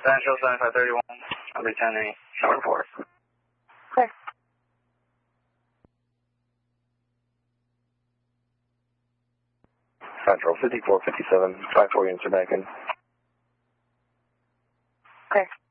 Central 7531, returning report. Clear. Central 5457, 54 units are back in. Clear.